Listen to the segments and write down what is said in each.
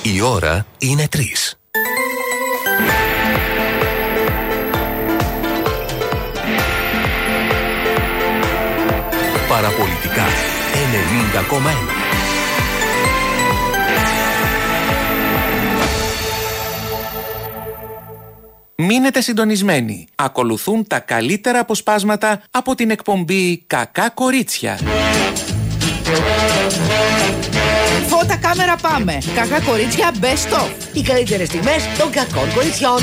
Η ώρα είναι 3. Παραπολιτικά 90,1. Μείνετε συντονισμένοι. Ακολουθούν τα καλύτερα αποσπάσματα από την εκπομπή «Κακά κορίτσια». Φώτα, κάμερα, πάμε. Κακά κορίτσια, best of. Οι καλύτερες στιγμές των κακών κοριτσιών.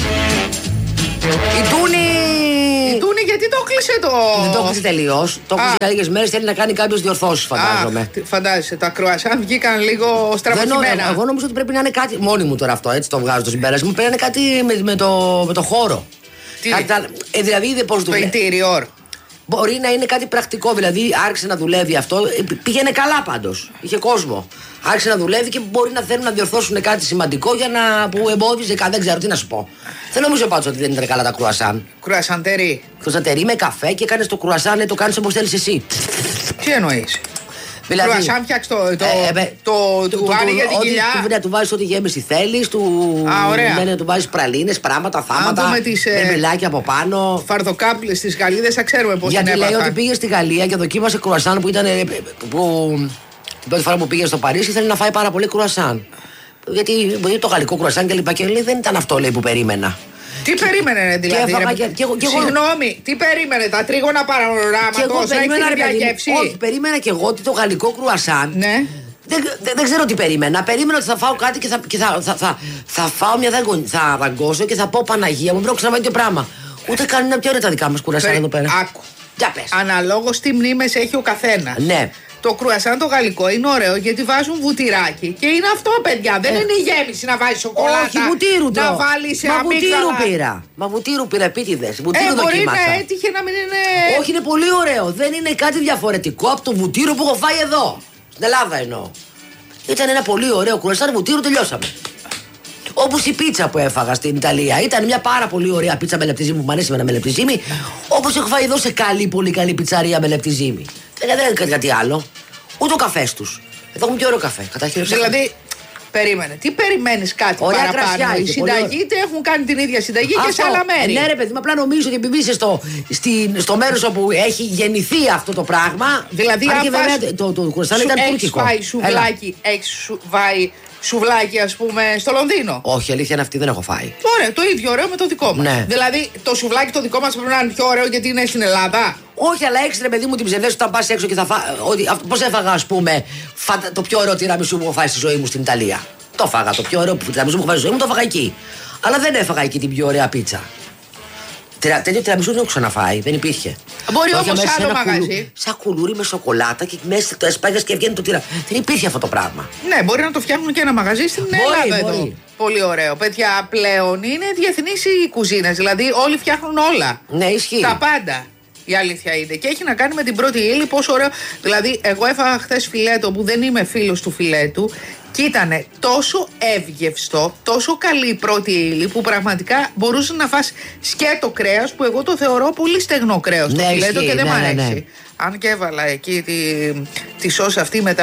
Η Τούνη, γιατί το κλείσε το... Δεν το κλείσε τελείως. Το κλείσε για λίγες μέρες. Θέλει να κάνει κάποιες διορθώσεις, φαντάζομαι. Φαντάζεσαι, τα κρουασάν βγήκαν λίγο στραβωθημένα. Εγώ νομίζω ότι πρέπει να είναι κάτι. Μόνοι μου τώρα αυτό, έτσι το βγάζω το συμπέρασμα. Πρέπει να είναι κάτι με το χώρο. Δηλαδή, πώς το interior. Μπορεί να είναι κάτι πρακτικό, δηλαδή άρχισε να δουλεύει αυτό. Πήγαινε καλά πάντως. Είχε κόσμο. Άρχισε να δουλεύει και μπορεί να θέλουν να διορθώσουν κάτι σημαντικό για να που εμπόδιζε. Δεν ξέρω τι να σου πω. Δεν νομίζω πάντως ότι δεν ήταν καλά τα κρουασάν. Κρουασαντερί. Κρουασαντερί με καφέ και έκανε το κρουασάν, το κάνει όπως θέλεις εσύ. Τι εννοείς? Δηλαδή, κρουασάν φτιάξει το άνοιγε την κοιλιά. Του βάζεις ό,τι γέμιση θέλεις. Του βάζεις πραλίνες, πράγματα, θάματα. Με μπελάκια από πάνω. Φαρδοκάπλες στις Γαλλίδες, θα ξέρουμε πώς είναι. Γιατί λέει ότι πήγε στη Γαλλία και δοκίμασε κρουασάν που ήταν. Την πρώτη φορά που πήγε στο Παρίσι ήθελε να φάει πάρα πολύ κρουασάν. Γιατί το γαλλικό κρουασάν και λοιπά και λέει δεν ήταν αυτό λέει που περίμενα. Τι περίμενε δηλαδή? Συγγνώμη, τι περίμενε? Τα τρίγωνα παρανοράματος να έχει την γεύση? Όχι, περίμενα και εγώ ότι το γαλλικό κρουασάν. Ναι. Δεν ξέρω τι περίμενα. Περίμενα ότι θα φάω κάτι και θα φάω μια θα δαγκώσω και θα πω Παναγία μου, πρέπει να ξαναβάει το πράγμα. Ούτε καν είναι πιο ωραία τα δικά μας κρουασάν εδώ πέρα. Άκου. Αναλόγως τι μνήμες έχει ο καθένας. Ναι. Το κρουασάν το γαλλικό είναι ωραίο γιατί βάζουν βουτυράκι. Και είναι αυτό, παιδιά. Δεν είναι η γέμιση να βάζεις σοκολάτα. Όχι, βουτύρου το. Να βάλεις αμύγδαλα. Μα βουτύρου πήρα, επίτηδες. Βουτύρου μπορεί δοκίμασα. να έτυχε να μην είναι. Όχι, είναι πολύ ωραίο. Δεν είναι κάτι διαφορετικό από το βουτύρου που έχω φάει εδώ. Στην Ελλάδα εννοώ. Ήταν ένα πολύ ωραίο κρουασάν βουτύρου, τελειώσαμε. Όπως η πίτσα που έφαγα στην Ιταλία. Ήταν μια πάρα πολύ ωραία πίτσα με λεπτιζίμι που μου αρέσει με λεπτιζίμι. Όπως έχω φάει εδώ σε πολύ καλή πιτσαρία με λεπτιζίμι. Δεν έκανε κάτι άλλο. Ούτε ο καφές τους. Εδώ έχουν πιο ωραίο καφέ. Δηλαδή, περίμενε. Τι περιμένεις κάτι ωραία παραπάνω? Κρασιά, οι συνταγίτες έχουν κάνει την ίδια συνταγή και σε άλλα μέρη. Ναι, ρε παιδί, απλά νομίζω ότι επειδή είσαι στο μέρος όπου έχει γεννηθεί αυτό το πράγμα. Δηλαδή, αν το κρουασάν ήταν τουρκικό. Έχεις φάει σουβλάκι, ας πούμε, στο Λονδίνο? Όχι, αλήθεια είναι αυτή, δεν έχω φάει. Ωραία, το ίδιο ωραίο με το δικό μας. Ναι. Δηλαδή, το σουβλάκι το δικό μας πρέπει να είναι πιο ωραίο γιατί είναι στην Ελλάδα. Όχι, αλλά έχεις ρε παιδί μου την ψευδέστηση όταν πας έξω και θα φάει. Πώς έφαγα, ας πούμε, το πιο ωραίο τυραμισού που έχω φάει στη ζωή μου στην Ιταλία. Το φάγα. Το πιο ωραίο τυραμισού που έχω φάει στη ζωή μου το φάγα εκεί. Αλλά δεν έφαγα εκεί την πιο ωραία πίτσα. Τέτοιο τυραμισού δεν έχω ξαναφάει, δεν υπήρχε. Μπορεί όμως σε άλλο μαγαζί. Σαν κουλούρι με σοκολάτα και μέσα το έσπαγες και βγαίνει το τυραμισού. Δεν υπήρχε αυτό το πράγμα. Ναι, μπορεί να το φτιάχνουν και ένα μαγαζί στην Ελλάδα εδώ. Πολύ ωραίο. Παιδιά, πλέον είναι διεθνείς οι κουζίνες. Δηλαδή, όλοι φτιάχνουν όλα. Ναι, ισχύει. Τα πάντα. Η αλήθεια είναι. Και έχει να κάνει με την πρώτη ύλη. Πόσο ωραίο. Δηλαδή, εγώ έφαγα χθες φιλέτο που δεν είμαι φίλος του φιλέτου. Και ήταν τόσο εύγευστο, τόσο καλή η πρώτη ύλη που πραγματικά μπορούσε να φας σκέτο κρέας που εγώ το θεωρώ πολύ στεγνό κρέας το φιλέτο και δεν μ' αρέσει. Ναι. Αν και έβαλα εκεί τη σώσα αυτή με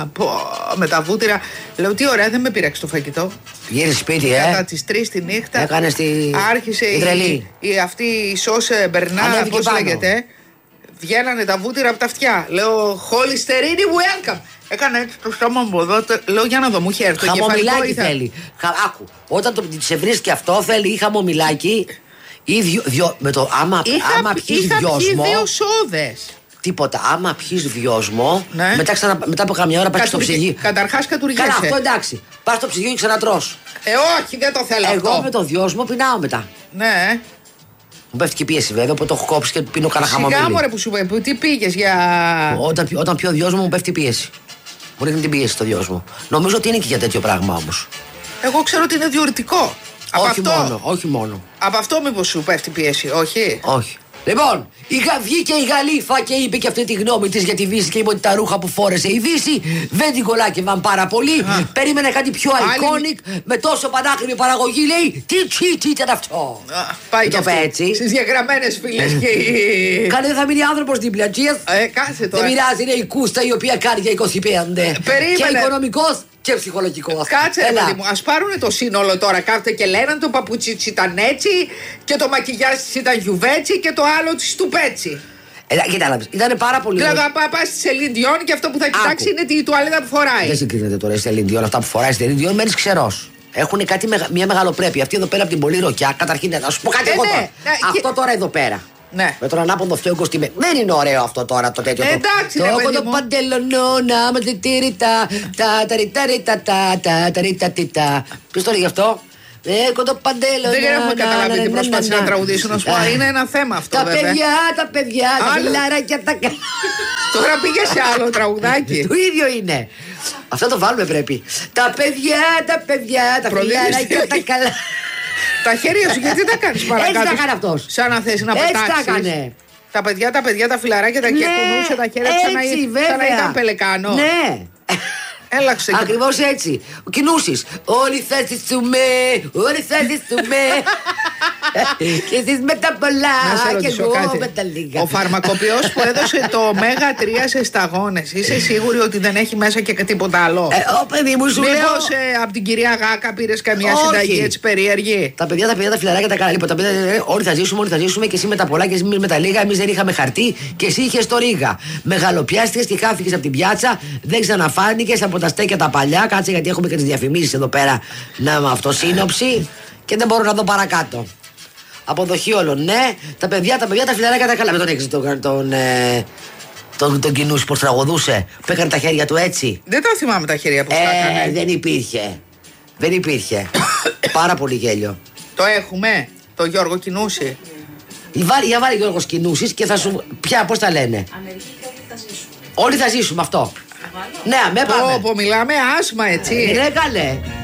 τα βούτυρα, λέω τι ωραία, δεν με πειράξει το φαγητό. Γύρισε σπίτι, Κατά τις 3 τη νύχτα άρχισε αυτή η σως μπερνά, πώς λέγεται. Βγαίνανε τα βούτυρα από τα αυτιά. Λέω, Χολυστερίνη, welcome. Έκανα έτσι το στόμα μου εδώ. Λέω, για να δω, μου είχε έρθει. Χαμομηλάκι θέλει. Άκου, όταν σε βρίσκει αυτό, θέλει ή χαμομηλάκι ή με το άμα πιεις δυόσμο. Είχα πιει 2 σόδες. Τίποτα. Άμα πιεις δυόσμο, ναι. μετά από καμιά ώρα πας στο ψυγείο. Καταρχάς κατουργέσαι. Καλά, αυτό εντάξει. Πας στο ψυγείο και ξανατρως. Όχι, δεν το θέλω αυτό. Εγώ με το δυόσμο πεινάω μετά. Ναι. Μου πέφτει και πίεση βέβαια, που το έχω κόψει και πίνω κανένα χαμομήλι. Σιγά μωρέ που σου είπε, τι πήγες για. Όταν πιω δυόσμο μου πέφτει πίεση. Μου ρίχνει την πίεση στο δυόσμο. Νομίζω ότι είναι και για τέτοιο πράγμα όμως. Εγώ ξέρω ότι είναι διορυτικό. Όχι μόνο. Από αυτό μήπως σου πέφτει πίεση, όχι? Όχι. Λοιπόν, βγήκε η Γαλήφα και είπε και αυτή τη γνώμη της για τη Δύση και είπε ότι τα ρούχα που φόρεσε η Δύση δεν την κολάκευαν πάρα πολύ. Περίμενε κάτι πιο iconic με τόσο πανάκριβη παραγωγή. Λέει, τι ήταν αυτό. Πάει και έτσι. Στις διαγραμμένες φίλες και. Κάνε δεν θα μείνει άνθρωπος δίπλα. Κάτσε τώρα. Δεν μοιράζει, είναι η κούστα η οποία κάνει για 25. Και οικονομικός και ψυχολογικός. Κάτσε, παιδί μου, ας πάρουνε το σύνολο τώρα. Κάθεται και λένε το παπούτσι της ήταν έτσι και το μακιγιάζ της ήταν γιουβέτσι και το άλλο της του πέτσι. Κοίταλα, ήταν πάρα πολύ. Δηλαδή, θα πάει στη Celine Dion και αυτό που θα κοιτάξει είναι τη τουαλέτα που φοράει. Δεν συγκρίνεται τώρα η Celine Dion, αυτά που φοράει στη Celine Dion, μένεις ξερός. Έχουν κάτι μια μεγαλοπρέπεια. Αυτή εδώ πέρα από την πολύ ροκιά, καταρχήν να σου πω κάτι εγώ τώρα. Αυτό τώρα εδώ πέρα. Ναι. Με τον ανάποδο φτιάγκο κοστιμένο. Δεν είναι ωραίο αυτό τώρα το τέτοιο. Εντάξει, το έχω το παντελονόνα με τη τυρίτα. Τα. Ποιος το λέει γι' αυτό? Έχω το παντελονόνα. Δεν έχουμε καταλάβει τι προσπάθησε να τραγουδήσουν. Να σου πω, είναι ένα θέμα αυτό. Τα παιδιά, τα φιλαράκια τα. Τώρα πήγε σε άλλο τραγουδάκι. Το ίδιο είναι. Αυτό το βάλουμε πρέπει. Τα παιδιά, τα φιλαράκια τα καλά. Τα χέρια σου, γιατί τα κάνεις παρακάτω? Έτσι τα έκανε αυτός. Σαν να θες να πετάξεις. Έτσι τα έκανε. Τα παιδιά, τα φιλαράκια τα κουνούσε τα χέρια σαν να ήταν πελεκάνο. Ναι. Έλαξε. Ακριβώς έτσι. Κινούσεις. Όλοι θα ζήσουμε. Και εσείς με τα πολλά. Και εγώ με τα λίγα. Ο φαρμακοποιός που έδωσε το Μέγα 3 σε σταγόνες, είσαι σίγουρη ότι δεν έχει μέσα και τίποτα άλλο? Παιδί μου, σου λέω. Μήπως από την κυρία Γάκα πήρες καμιά συνταγή έτσι περίεργη? Τα παιδιά, τα φιλαράκια τα καλά. Λοιπόν, τα παιδιά, όλοι θα ζήσουμε και εσύ με τα πολλά και εσύ με τα λίγα. Εμείς δεν είχαμε χαρτί και εσύ είχες το ρίγα. Μεγαλοπιάστηκες και χάθηκες από την πιάτσα. Δεν ξαναφάνηκες από τα στέκια τα παλιά. Κάτσε γιατί έχουμε και τις διαφημίσεις εδώ πέρα. Να με αυτοσύνοψη και δεν μπορώ να δω παρακάτω. Αποδοχή όλων, ναι. Τα παιδιά, τα φιλαράκια τα καλά. Με τον έξι τον Κινούση πως τραγουδούσε. Που έκανε τα χέρια του έτσι. Δεν τα θυμάμαι τα χέρια που τα έκανε. Δεν υπήρχε. Πάρα πολύ γέλιο. Το έχουμε, το Γιώργο Κινούση. Για βάλει Γιώργος Κινούσης και θα σου. Πώς τα λένε? Αμερική και όλοι θα ζήσουμε. Όλοι θα ζήσουμε αυτό. Ναι, με πάμε. Μιλάμε άσμα έτσι. Ναι, καλέ.